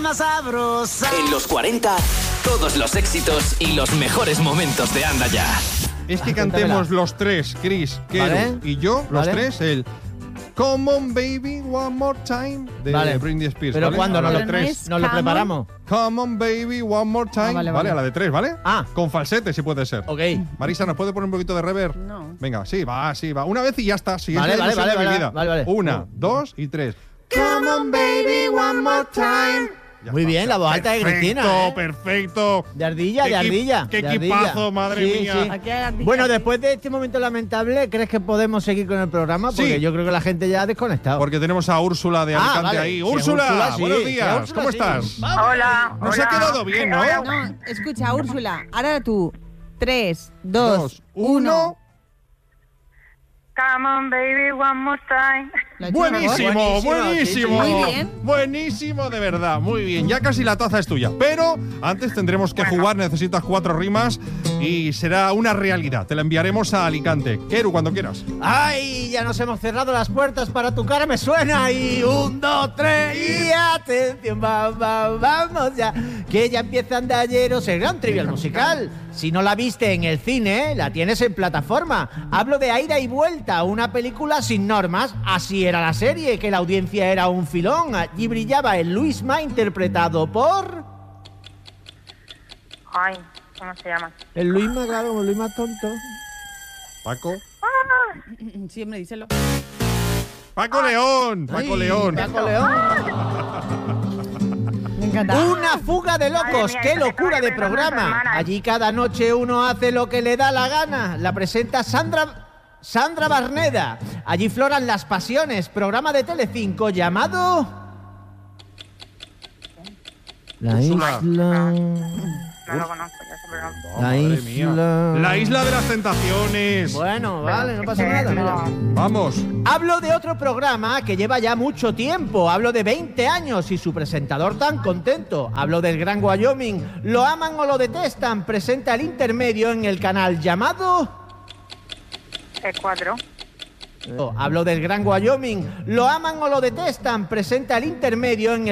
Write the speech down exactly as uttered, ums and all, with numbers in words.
más sabrosa. En los cuarenta, todos los éxitos y los mejores momentos de Anda Ya. Es que cantemos los tres, Chris, Keru ¿Vale? y yo, los ¿Vale? tres, el Come on Baby One More Time de Vale. Britney Spears. Pero ¿vale? ¿cuándo A la nos de lo, tres. nos lo preparamos? Come on Baby One More Time. Ah, vale, vale, vale. a la de tres, ¿vale? Ah. Con falsete, si puede ser. Ok. Marisa, ¿nos puede poner un poquito de reverb? No. Venga, sí, va, sí, va. Una vez y ya está. Sí, Vale, es la vale, ilusión vale, de mi vale, vida. vale, vale. Una, dos y tres. Come on Baby One More Time. Ya Muy está. bien, la voz alta de Perfecto, Cristina, ¿eh? perfecto. De ardilla, Qué de equi- ardilla. qué de equipazo, ardilla. madre Sí, mía. sí. Aquí hay ardilla. Bueno, después de este momento lamentable, ¿crees que podemos seguir con el programa? Porque Sí. yo creo que la gente ya ha desconectado. Porque tenemos a Úrsula de Ah, Alicante vale. ahí. Si es Úrsula, Úrsula, sí. buenos Si es días. Úrsula, ¿Cómo sí. estás? Hola. Nos ha hola. quedado bien, ¿no? No, escucha, Úrsula, ahora tú. Tres, dos, Dos, uno. uno. Come on, baby, one more time. ¿Lo he hecho mejor? Buenísimo, Buenísimo, buenísimo. sí, sí. Muy bien. Buenísimo, de verdad. Muy bien. Ya casi la taza es tuya. Pero antes tendremos que jugar. Necesitas cuatro rimas y será una realidad. Te la enviaremos a Alicante. Keru, cuando quieras. ¡Ay! Ya nos hemos cerrado las puertas para tu cara, me suena. Y un, dos, tres, y atención, va, va, vamos ya. Que ya empieza Andalleros, el gran trivial musical. Si no la viste en el cine, la tienes en plataforma. Hablo de Ida y Vuelta, una película sin normas. Así era la serie, que la audiencia era un filón. Allí brillaba el Luisma, interpretado por... Ay, ¿cómo se llama? El Luisma, claro, el Luisma tonto. Paco. Sí, hombre, díselo. Paco León. Paco Ay, León. Paco León. Me encanta. Una fuga de locos, Madre mía, qué esto que locura acaba de de ver programa. con hermanas. Allí cada noche uno hace lo que le da la gana. La presenta Sandra Sandra Barneda. Allí floran las pasiones, programa de Telecinco llamado La Úrsula. Isla. No lo conozco, ya sé, pero no. Oh, La madre isla. mía. La isla de las tentaciones. Bueno, vale, no Es pasa que nada. no. mira. Vamos. Hablo de otro programa que lleva ya mucho tiempo. Hablo de veinte años y su presentador tan contento. Hablo del Gran Wyoming. Lo aman o lo detestan. Presenta el intermedio en el canal llamado... Es cuatro. Hablo del Gran Wyoming. Lo aman o lo detestan. Presenta el intermedio en el